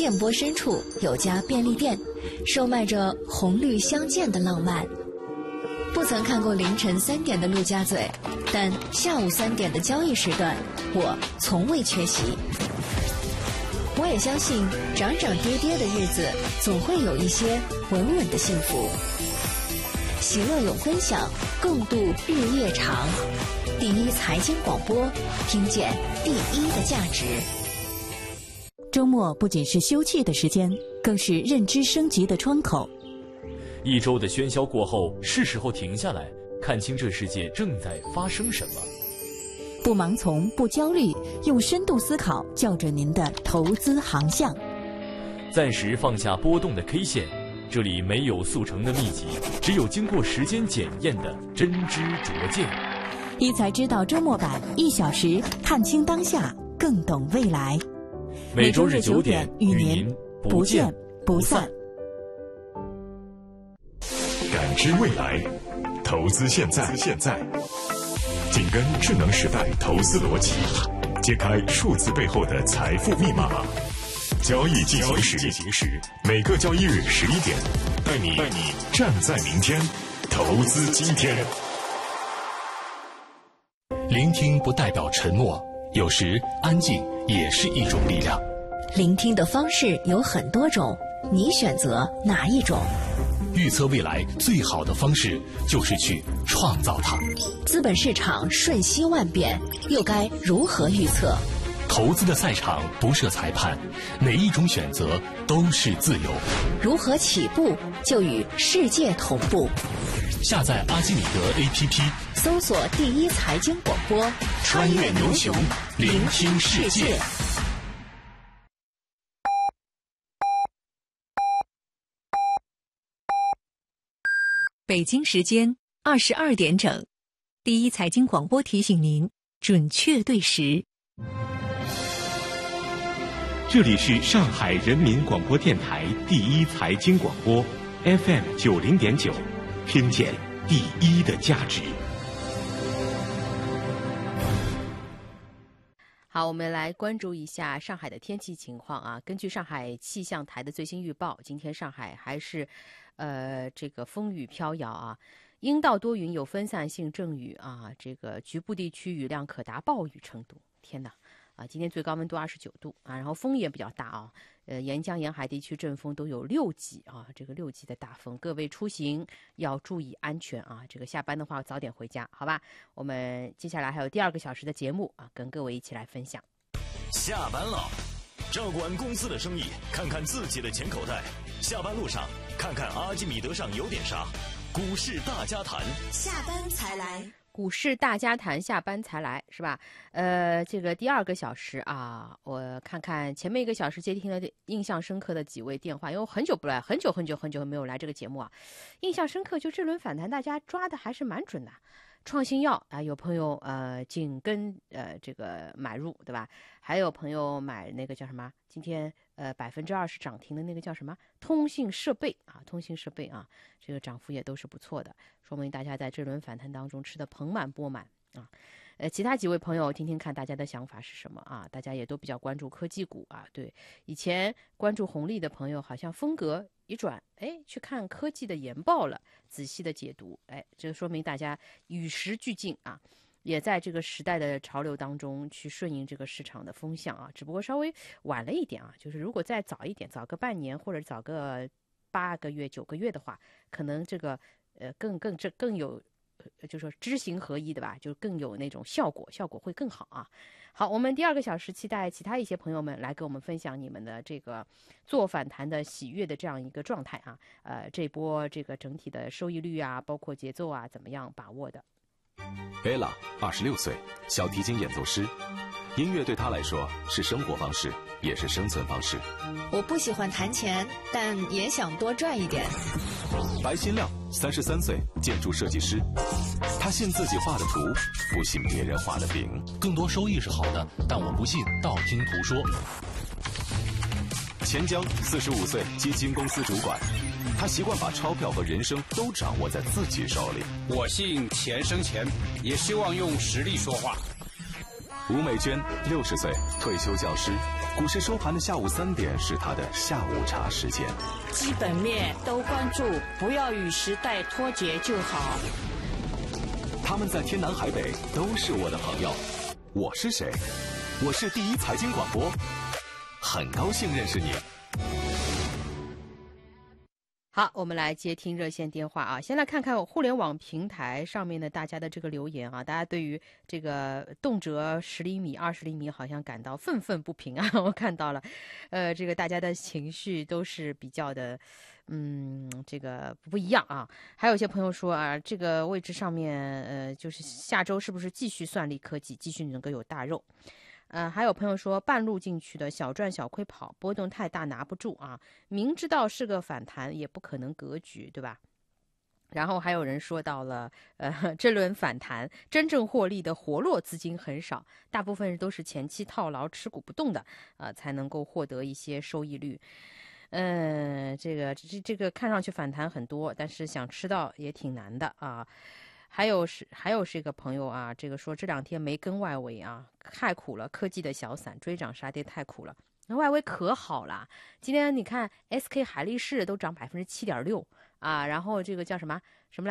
电波深处有家便利店，售卖着红绿相间的浪漫。不曾看过凌晨3点的陆家嘴，但下午3点的交易时段，我从未缺席。我也相信，涨涨跌跌的日子，总会有一些稳稳的幸福。喜乐有分享，共度日夜长。第一财经广播，听见第一的价值。 周末不仅是休憩的时间，更是认知升级的窗口。 一周的喧嚣过后，是时候停下来，看清这世界正在发生什么。 不盲从，不焦虑，用深度思考校准您的投资航向。 暂时放下波动的 K 线，这里没有速成的秘籍，只有经过时间检验的真知灼见。 一财知道周末版，1小时看清当下，更懂未来。 每周日9点与您不见不散。 感知未来，投资现在，紧跟智能时代投资逻辑，揭开数字背后的财富密码。交易进行时，每个交易日11点，带你站在明天，投资今天。 聆听不代表沉默，有时安静也是一种力量。 聆听的方式有很多种，你选择哪一种？ 预测未来最好的方式就是去创造它。 资本市场瞬息万变，又该如何预测？ 投资的赛场不设裁判，哪一种选择都是自由。 如何起步就与世界同步？ 下载阿基米德 APP， 搜索第一财经广播， 穿越牛熊，聆听世界。 北京时间22点整，第一财经广播提醒您准确对时。 这里是上海人民广播电台第一财经广播 FM 90.9，听见第一的价值。 好，我们来关注一下上海的天气情况啊。根据上海气象台的最新预报，今天上海还是这个风雨飘摇啊，阴到多云，有分散性阵雨啊，这个局部地区雨量可达暴雨程度。天哪！啊，今天最高温度29度啊，然后风也比较大啊，沿江沿海地区阵风都有6级啊，这个6级的大风，各位出行要注意安全啊。这个下班的话早点回家，好吧？我们接下来还有第2个小时的节目啊，跟各位一起来分享。 下班了，照管公司的生意，看看自己的钱口袋。下班路上，看看阿基米德上有点啥。股市大家谈， 下班才来。 股市大家谈，下班才来，是吧？这个第2个小时啊，我看看前面1个小时接听了印象深刻的几位电话，因为我很久没有来这个节目啊，印象深刻，就这轮反弹大家抓的还是蛮准的。创新药啊，有朋友紧跟这个买入，对吧？还有朋友买那个叫什么？今天20%涨停的那个叫什么？通信设备啊，这个涨幅也都是不错的，说明大家在这轮反弹当中吃得盆满钵满啊。其他几位朋友听听看大家的想法是什么啊？大家也都比较关注科技股啊，对，以前关注红利的朋友好像风格一转，去看科技的研报了，仔细的解读，这个说明大家与时俱进啊，也在这个时代的潮流当中去顺应这个市场的风向啊，只不过稍微晚了一点啊，就是如果再早一点，早个半年或者早个8个月、9个月的话，可能这个更有。就是说知行合一的吧，就更有那种效果会更好啊。好，我们第2个小时期待其他一些朋友们来跟我们分享你们的这个做反弹的喜悦的这样一个状态啊。这波这个整体的收益率啊，包括节奏啊，怎么样把握的 ？Ella 26岁，小提琴演奏师。音乐对他来说是生活方式，也是生存方式。 我不喜欢弹钱，但也想多赚一点。 白新亮33岁，建筑设计师。他信自己画的图，不信别人画的饼。 更多收益是好的，但我不信道听途说。 钱江45岁，基金公司主管。他习惯把钞票和人生都掌握在自己手里。 我信钱生钱，也希望用实力说话。 吴美娟60岁，退休教师。股市收盘的下午3点是她的下午茶时间。 基本面都关注，不要与时代脱节就好。 他们在天南海北都是我的朋友。我是谁？我是第一财经广播，很高兴认识你。 好，我们来接听热线电话啊。先来看看互联网平台上面的大家的这个留言啊，大家对于这个动辄10厘米、20厘米好像感到愤愤不平啊。我看到了，这个大家的情绪都是比较的，这个不一样啊。还有一些朋友说啊，这个位置上面，就是下周是不是继续算力科技，继续能够有大肉？还有朋友说半路进去的小赚小亏跑，波动太大拿不住啊，明知道是个反弹也不可能格局，对吧？然后还有人说到了，这轮反弹真正获利的活络资金很少，大部分都是前期套牢持股不动的，才能够获得一些收益率。这个看上去反弹很多，但是想吃到也挺难的啊。还有是一个朋友啊，这个说这2天没跟外围啊，太苦了，科技的小散追涨杀跌太苦了。那外围可好了，今天你看 SK 海力士都涨7.6%啊，然后这个叫什么